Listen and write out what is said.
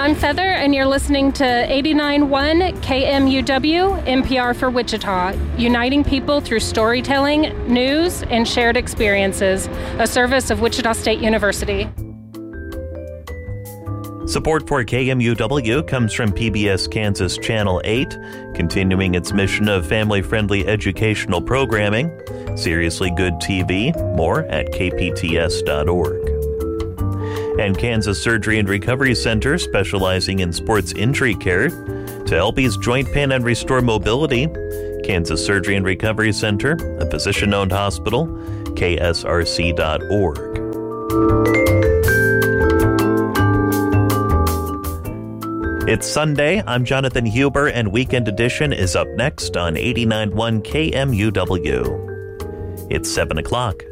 I'm Feather, and you're listening to 89.1 KMUW, NPR for Wichita, uniting people through storytelling, news, and shared experiences, a service of Wichita State University. Support for KMUW comes from PBS Kansas Channel 8, continuing its mission of family-friendly educational programming. Seriously Good TV, more at kpts.org. And Kansas Surgery and Recovery Center, specializing in sports injury care, to help ease joint pain and restore mobility. Kansas Surgery and Recovery Center, a physician-owned hospital, ksrc.org. It's Sunday. I'm Jonathan Huber, and Weekend Edition is up next on 89.1 KMUW. It's 7 o'clock.